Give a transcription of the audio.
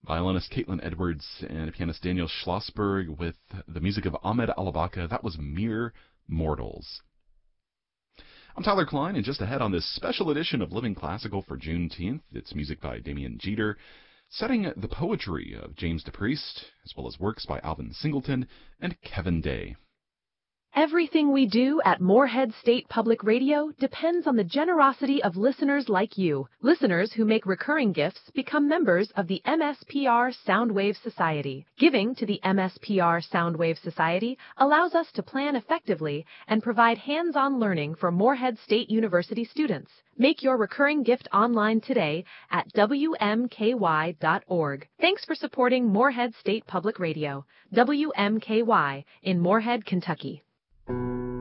Violinist Caitlin Edwards and pianist Daniel Schlossberg with the music of Ahmed Alabaka. That was Mere Mortals. I'm Tyler Klein, and just ahead on this special edition of Living Classical for Juneteenth, it's music by Damian Jeter, setting the poetry of James DePriest, as well as works by Alvin Singleton and Kevin Day. Everything we do at Morehead State Public Radio depends on the generosity of listeners like you. Listeners who make recurring gifts become members of the MSPR Soundwave Society. Giving to the MSPR Soundwave Society allows us to plan effectively and provide hands-on learning for Morehead State University students. Make your recurring gift online today at WMKY.org. Thanks for supporting Morehead State Public Radio, WMKY in Morehead, Kentucky.